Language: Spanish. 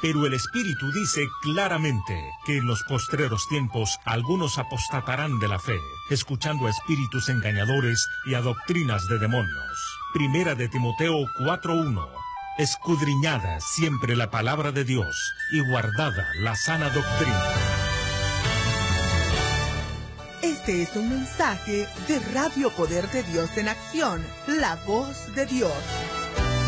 Pero el Espíritu dice claramente que en los postreros tiempos algunos apostatarán de la fe, escuchando a espíritus engañadores y a doctrinas de demonios. Primera de Timoteo 4:1. Escudriñada siempre la palabra de Dios y guardada la sana doctrina. Este es un mensaje de Radio Poder de Dios en Acción, la voz de Dios.